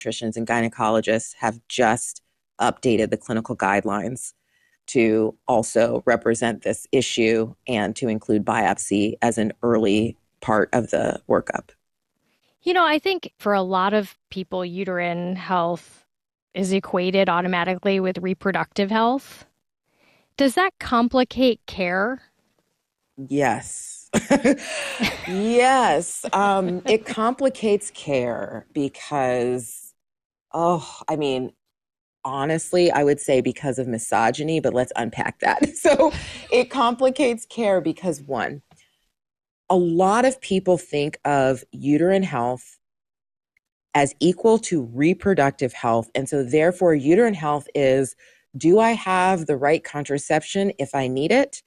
Pediatricians and gynecologists have just updated the clinical guidelines to also represent this issue and to include biopsy as an early part of the workup. I think for a lot of people, uterine health is equated automatically with reproductive health. Does that complicate care? Yes. Yes. It complicates care because, honestly, I would say because of misogyny, but let's unpack that. So it complicates care because, one, a lot of people think of uterine health as equal to reproductive health. And so therefore, uterine health is, do I have the right contraception if I need it?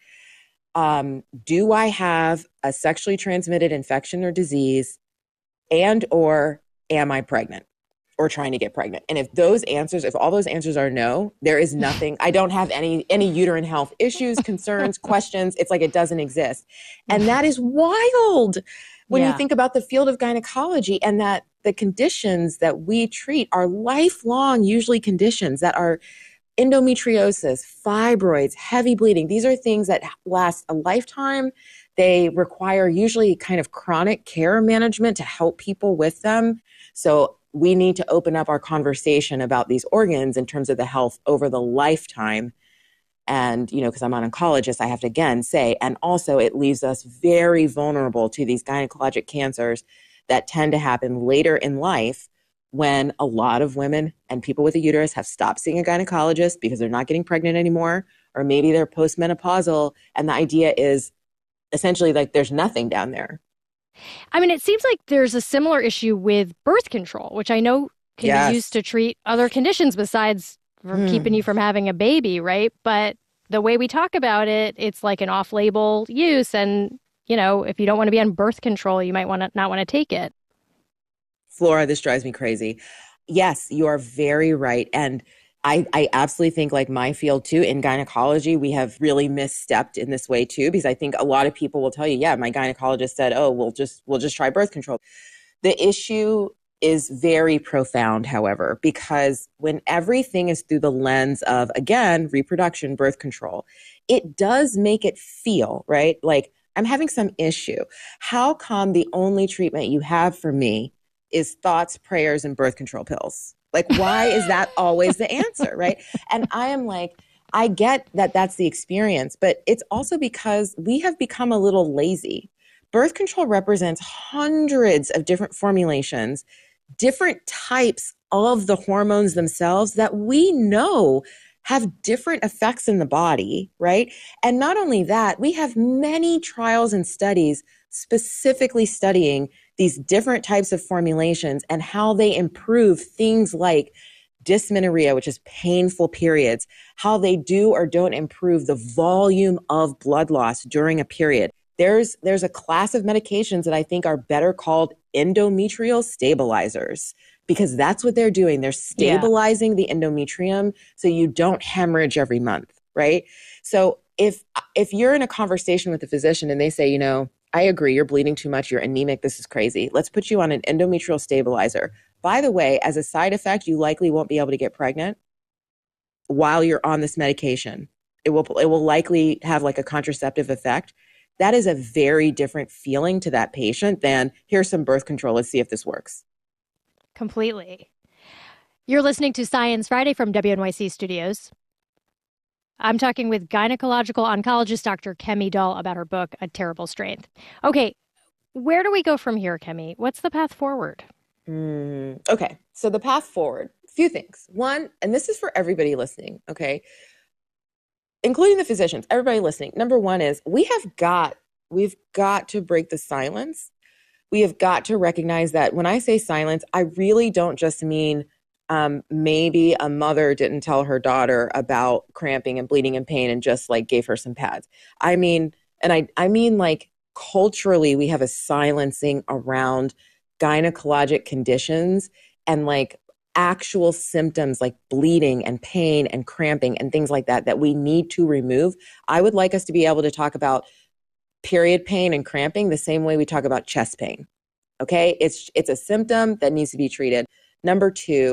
Do I have a sexually transmitted infection or disease? And or am I pregnant or trying to get pregnant? And if all those answers are no, there is nothing. I don't have any uterine health issues, concerns, questions. It's like it doesn't exist. And that is wild when you think about the field of gynecology, and that the conditions that we treat are lifelong, usually conditions that are endometriosis, fibroids, heavy bleeding. These are things that last a lifetime. They require usually kind of chronic care management to help people with them. So we need to open up our conversation about these organs in terms of the health over the lifetime. And, because I'm an oncologist, I have to again say, and also it leaves us very vulnerable to these gynecologic cancers that tend to happen later in life, when a lot of women and people with a uterus have stopped seeing a gynecologist because they're not getting pregnant anymore, or maybe they're postmenopausal. And the idea is essentially like there's nothing down there. It seems like there's a similar issue with birth control, which I know can be used to treat other conditions besides from keeping you from having a baby, right? But the way we talk about it, it's like an off-label use. And, if you don't want to be on birth control, you might not want to take it. Flora, this drives me crazy. Yes, you are very right. And I absolutely think, like my field too, in gynecology, we have really misstepped in this way too, because I think a lot of people will tell you, yeah, my gynecologist said, oh, we'll just try birth control. The issue is very profound, however, because when everything is through the lens of, again, reproduction, birth control, it does make it feel, right, like I'm having some issue. How come the only treatment you have for me is thoughts, prayers, and birth control pills? Like, why is that always the answer, right? And I am like, I get that that's the experience, but it's also because we have become a little lazy. Birth control represents hundreds of different formulations, different types of the hormones themselves that we know have different effects in the body, right? And not only that, we have many trials and studies specifically studying these different types of formulations and how they improve things like dysmenorrhea, which is painful periods, how they do or don't improve the volume of blood loss during a period. There's a class of medications that I think are better called endometrial stabilizers, because that's what they're doing. They're stabilizing the endometrium so you don't hemorrhage every month, right? So if you're in a conversation with a physician and they say, I agree, you're bleeding too much, you're anemic, this is crazy, let's put you on an endometrial stabilizer. By the way, as a side effect, you likely won't be able to get pregnant while you're on this medication. It will likely have like a contraceptive effect. That is a very different feeling to that patient than, here's some birth control, let's see if this works. Completely. You're listening to Science Friday from WNYC Studios. I'm talking with gynecological oncologist Dr. Kemi Dahl about her book, A Terrible Strength. Okay, where do we go from here, Kemi? What's the path forward? Okay, so the path forward, a few things. One, and this is for everybody listening, okay, including the physicians, everybody listening. Number one is we've got to break the silence. We have got to recognize that when I say silence, I really don't just mean maybe a mother didn't tell her daughter about cramping and bleeding and pain and just like gave her some pads. I mean, and I mean like culturally, we have a silencing around gynecologic conditions and like actual symptoms like bleeding and pain and cramping and things like that we need to remove. I would like us to be able to talk about period pain and cramping the same way we talk about chest pain. Okay, it's a symptom that needs to be treated. Number two,